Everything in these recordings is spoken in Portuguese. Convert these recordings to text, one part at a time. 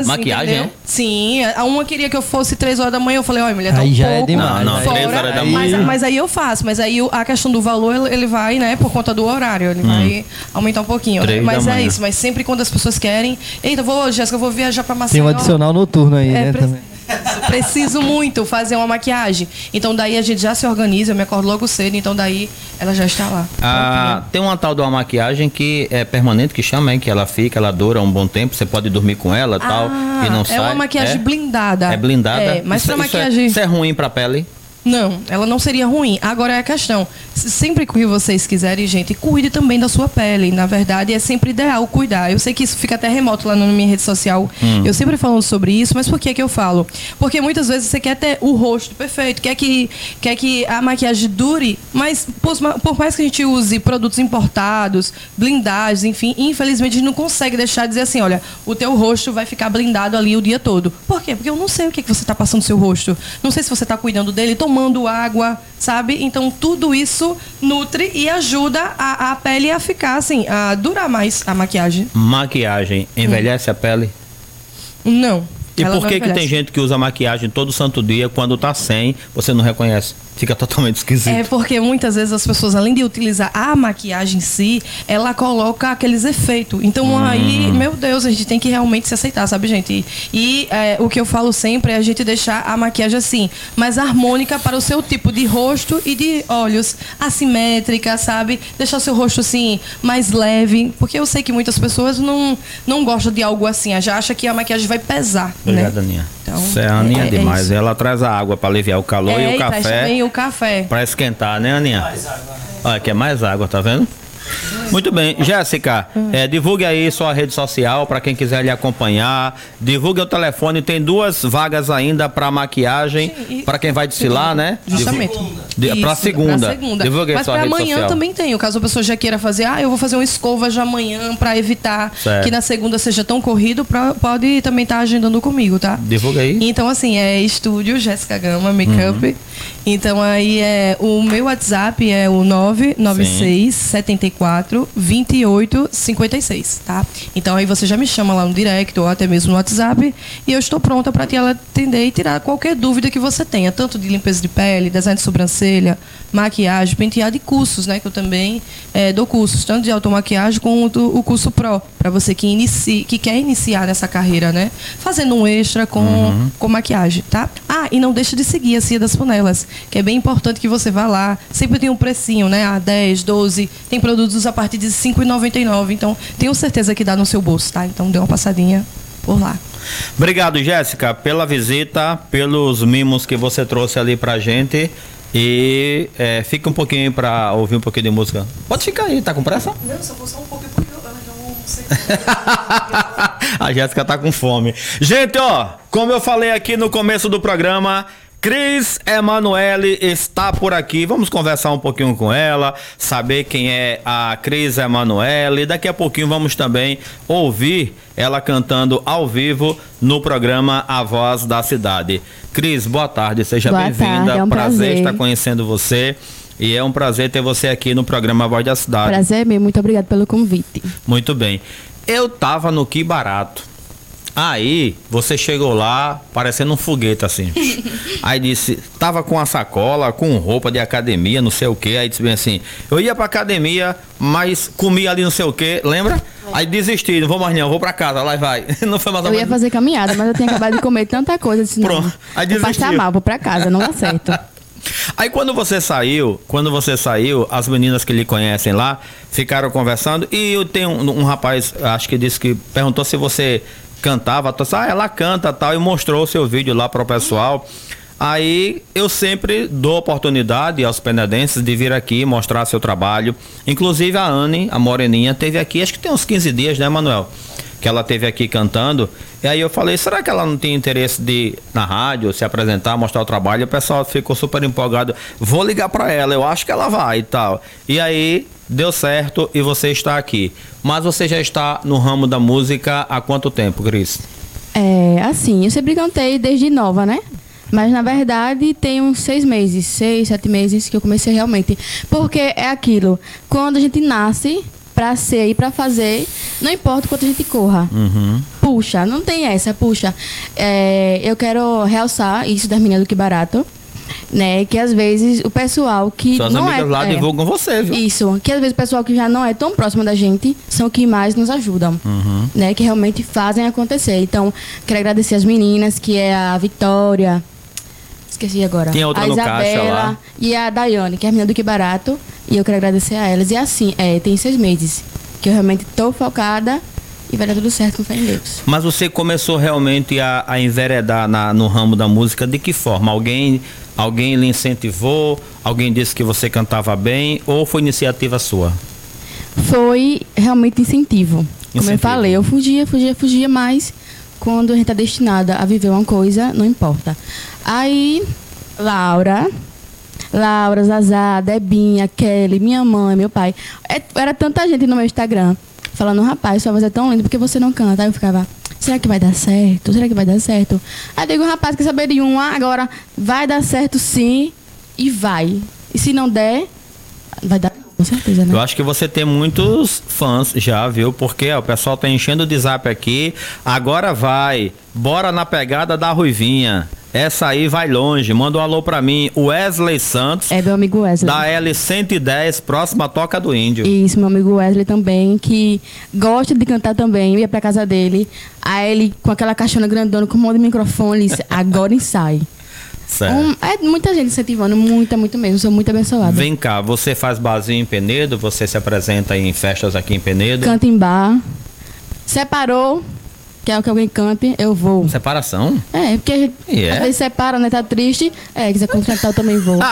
Maquiagem, entendeu? Sim, a uma queria que eu fosse 3 horas da manhã, eu falei, olha, mulher, tá Aí um já é pouco demais. Não, fora, 3 horas da manhã. mas aí eu faço, mas aí a questão do valor, ele vai, né, por conta do horário, ele vai aumentar um pouquinho, né? 3 Mas da é manhã. isso, mas sempre quando as pessoas querem, eita, Jéssica, eu vou viajar pra Maceió. Tem um adicional noturno aí, né? Também. Preciso muito fazer uma maquiagem. Então daí a gente já se organiza, eu me acordo logo cedo, então daí ela já está lá. Tem uma tal de uma maquiagem que é permanente, que chama, hein? Que ela dura um bom tempo, você pode dormir com ela e tal, e não sai. É uma maquiagem blindada. É blindada? É, mas pra maquiagem... Isso é ruim pra pele? Não, ela não seria ruim. Agora é a questão. Sempre que vocês quiserem, gente, cuide também da sua pele. Na verdade, é sempre ideal cuidar. Eu sei que isso fica até remoto lá na minha rede social. Eu sempre falando sobre isso, mas por que eu falo? Porque muitas vezes você quer ter o rosto perfeito, quer que a maquiagem dure, mas por mais que a gente use produtos importados, blindagens, enfim, infelizmente a gente não consegue deixar de dizer assim, olha, o teu rosto vai ficar blindado ali o dia todo. Por quê? Porque eu não sei o que você está passando no seu rosto. Não sei se você está cuidando dele, tomando água, sabe? Então tudo isso nutre e ajuda a pele a ficar assim, a durar mais a maquiagem. Maquiagem envelhece a pele? Não. E ela por não que envelhece. tem gente que usa maquiagem todo santo dia, quando tá sem, você não reconhece? Fica totalmente esquisito. É porque muitas vezes as pessoas, além de utilizar a maquiagem em si, ela coloca aqueles efeitos. Então aí, meu Deus, a gente tem que realmente se aceitar, sabe, gente? E o que eu falo sempre é a gente deixar a maquiagem assim, mais harmônica para o seu tipo de rosto e de olhos, assimétrica, sabe? Deixar o seu rosto assim, mais leve. Porque eu sei que muitas pessoas não gostam de algo assim, já acha que a maquiagem vai pesar. Obrigada, né? Aninha. Então, Isso é a Aninha é demais. isso. Ela traz a água para aliviar o calor e o E traz café também o café. para esquentar, né, Aninha? Olha, que é mais água, tá vendo? Muito bem, Jéssica, divulgue aí sua rede social para quem quiser lhe acompanhar. Divulgue o telefone, tem 2 vagas ainda para maquiagem, para quem vai desfilar, né? Justamente. Para segunda. Divulgue aí Mas sua para rede amanhã social. também tem. Caso a pessoa já queira fazer, eu vou fazer uma escova já amanhã para evitar Certo. que na segunda seja tão corrido, pode também estar agendando comigo, tá? Divulga aí. Então, assim, é estúdio Jéssica Gama Makeup. Então, aí o meu WhatsApp é o 996 74 28 56, tá? Então, aí você já me chama lá no direct ou até mesmo no WhatsApp e eu estou pronta para te atender e tirar qualquer dúvida que você tenha, tanto de limpeza de pele, design de sobrancelha, maquiagem, penteado e cursos, né? Que eu também dou cursos, tanto de automaquiagem quanto o curso Pro, para você que quer iniciar nessa carreira, né? Fazendo um extra com maquiagem, tá? E não deixa de seguir a Cia das Panelas, que é bem importante que você vá lá. Sempre tem um precinho, né? 10, 12, tem produtos a partir de R$ 5,99. Então, tenho certeza que dá no seu bolso, tá? Então, dê uma passadinha por lá. Obrigado, Jéssica, pela visita, pelos mimos que você trouxe ali pra gente. E fica um pouquinho pra ouvir um pouquinho de música. Pode ficar aí, tá com pressa? Não, só vou só um pouquinho porque eu não sei. A Jéssica tá com fome. Gente, como eu falei aqui no começo do programa, Cris Emanuele está por aqui. Vamos conversar um pouquinho com ela, saber quem é a Cris Emanuele. Daqui a pouquinho vamos também ouvir ela cantando ao vivo no programa A Voz da Cidade. Cris, boa tarde, seja bem-vinda. É um prazer estar conhecendo você. E é um prazer ter você aqui no programa A Voz da Cidade. Prazer mesmo, muito obrigado pelo convite. Muito bem. Eu tava no Que Barato. Aí, você chegou lá parecendo um foguete assim. Aí disse, tava com a sacola, com roupa de academia, não sei o que. Aí disse bem assim, eu ia pra academia, mas comia ali não sei o que, lembra? Aí desisti, não vou mais não, vou pra casa, lá vai. Não foi mais ou Eu ia menos. fazer caminhada, mas eu tinha acabado de comer tanta coisa. Disse, Pronto, não, aí vou passar desistiu. mal, vou pra casa, não dá certo. Aí quando você saiu, as meninas que lhe conhecem lá, ficaram conversando e eu tenho um rapaz, acho que disse que perguntou se você cantava, ela canta tal, e mostrou o seu vídeo lá para o pessoal. Aí eu sempre dou oportunidade aos penadenses de vir aqui mostrar seu trabalho. Inclusive a Anne, a moreninha, teve aqui, acho que tem uns 15 dias, né, Manuel? Que ela teve aqui cantando. E aí eu falei, será que ela não tem interesse de ir na rádio, se apresentar, mostrar o trabalho? E o pessoal ficou super empolgado. Vou ligar para ela, eu acho que ela vai e tal. E aí deu certo e você está aqui. Mas você já está no ramo da música há quanto tempo, Cris? Assim, eu sempre cantei desde nova, né? Mas, na verdade, tem uns 6 meses, 6, 7 meses que eu comecei realmente. Porque é aquilo, quando a gente nasce, pra ser e pra fazer, não importa o quanto a gente corra. Puxa, não tem essa, puxa. Eu quero realçar isso das meninas do Que Barato, né? Que às vezes o pessoal que Suas não amigas lá divulgam você, viu? Isso, que às vezes o pessoal que já não é tão próximo da gente são que mais nos ajudam, né? Que realmente fazem acontecer. Então, quero agradecer as meninas, que é a Vitória, esqueci agora, Tem outra a no caixa Isabela lá. e a Daiane, que é a menina do Que Barato, e eu quero agradecer a elas. E assim, tem 6 meses que eu realmente tô focada e vai dar tudo certo com fé em Deus. Mas você começou realmente a enveredar no ramo da música de que forma? Alguém lhe incentivou? Alguém disse que você cantava bem? Ou foi iniciativa sua? Foi realmente incentivo. Como eu Incentivo. falei, eu fugia, mas quando a gente tá destinada a viver uma coisa, não importa. Aí, Laura, Zazá, Debinha, Kelly, minha mãe, meu pai. Era tanta gente no meu Instagram falando, rapaz, sua voz é tão linda, porque você não canta? Aí eu ficava, será que vai dar certo? Será que vai dar certo? Aí eu digo, rapaz, quer saber de uma? Agora vai dar certo sim, e vai. E se não der, vai dar com certeza, né? Eu acho que você tem muitos fãs já, viu? Porque o pessoal tá enchendo de zap aqui. Agora vai. Bora na pegada da Ruivinha. Essa aí vai longe. Manda um alô pra mim. Wesley Santos, É meu amigo Wesley. da L110, próxima Toca do Índio. Isso, meu amigo Wesley também, que gosta de cantar também. Eu ia pra casa dele, aí ele com aquela caixona grandona, com um monte de microfone, ele disse, agora ensaie. Certo. Muita gente incentivando, muito mesmo. Sou muito abençoada. Vem cá, você faz barzinho em Penedo? Você se apresenta em festas aqui em Penedo? Canta em bar. Separou, quer que alguém cante, eu vou. Separação? Porque a gente às vezes separa, né? Tá triste. Quiser cantar, eu também vou.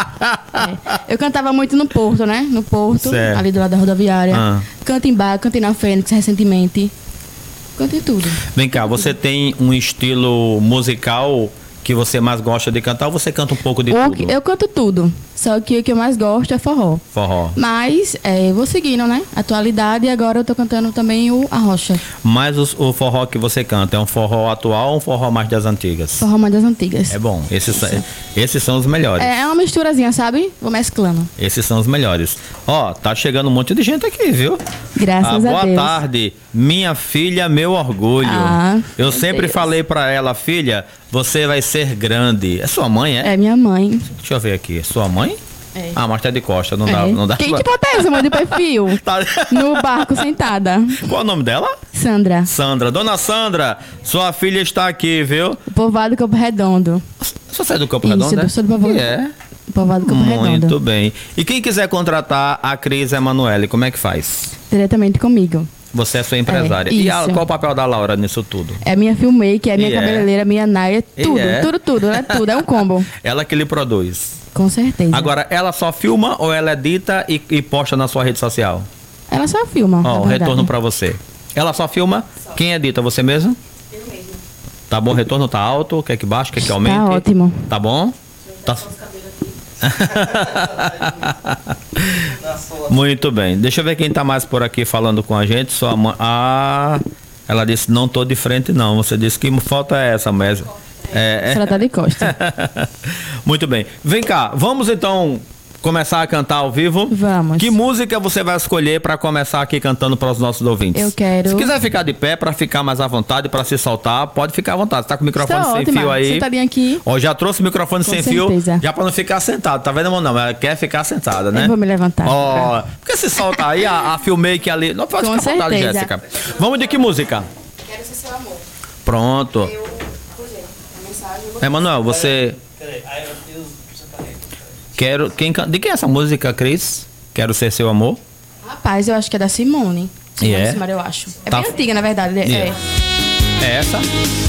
Eu cantava muito no Porto, né? No Porto, Certo. ali do lado da rodoviária. Ah. Canto em bar, cantei na Fênix recentemente. Cantei tudo. Vem cá, você tem um estilo musical que você mais gosta de cantar ou você canta um pouco de tudo? Eu canto tudo. Só que o que eu mais gosto é forró. Forró. Mas eu vou seguindo, né? Atualidade, e agora eu tô cantando também o Arrocha. Mas o forró que você canta é um forró atual ou um forró mais das antigas? Forró mais das antigas. É bom. Esses são os melhores. É uma misturazinha, sabe? Vou mesclando. Esses são os melhores. Ó, tá chegando um monte de gente aqui, viu? Graças a Boa Deus. tarde, minha filha, meu orgulho. Eu meu sempre Deus. falei pra ela, filha, você vai ser grande. É sua mãe, é? É minha mãe. Deixa eu ver aqui. Sua mãe? É. Ah, mas tá de costa, não dá. Não dá Quem que bota essa, mãe, de perfil? Tá- No barco, sentada. Qual é o nome dela? Sandra. Sandra. Dona Sandra, sua filha está aqui, viu? Povoado Campo Redondo. Você é do Campo Isso, Redondo, né? sou do Povoado. É. Povoado Campo Muito Redondo. bem. E quem quiser contratar a Cris Emanuele, como é que faz? Diretamente comigo. Você é sua empresária. E isso. qual o papel da Laura nisso tudo? É minha filmmaker, é minha E é? cabeleireira, minha naia, tudo, é? tudo, é tudo, é um combo. Ela que lhe produz. Com certeza. Agora, ela só filma ou ela edita e posta na sua rede social? Ela só filma. Ó, na o verdade. retorno pra você. Ela só filma? Quem edita? Você mesmo? Eu mesmo. Tá bom? O retorno tá alto? Quer que baixe? Quer que aumente? Tá ótimo. Tá bom? Tá. Muito bem. Deixa eu ver quem tá mais por aqui falando com a gente. Sua mãe. Ah, ela disse: não tô de frente, não. Você disse que falta é essa, mas. Ela tá de costa. Muito bem. Vem cá, vamos então começar a cantar ao vivo? Vamos. Que música você vai escolher para começar aqui cantando para os nossos ouvintes? Eu quero- Se quiser ficar de pé para ficar mais à vontade, para se soltar, pode ficar à vontade. Você tá com o microfone Está sem ótima. fio aí. Sentadinha aqui. Ó, já trouxe o microfone Com sem certeza. fio, já para não ficar sentado. Tá vendo, não? Ela quer ficar sentada, né? Eu vou me levantar. Ó, porque se solta aí a filmmaker ali. Não pode Com ficar à vontade, certeza. Jéssica. Vamos de que música? Quero ser seu amor. Pronto. Emanuel, você. Quero. De quem é essa música, Cris? Quero ser seu amor? Rapaz, eu acho que é da Simone. E é? Simone, eu acho. É Tá. bem antiga, na verdade. E é? É essa?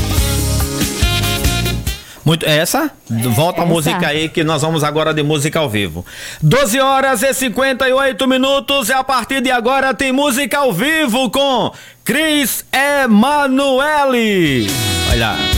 Muito, é essa? Volta a essa. música aí que nós vamos agora de música ao vivo. 12 horas e 58 minutos e a partir de agora tem música ao vivo com Cris Emanuele. Olha.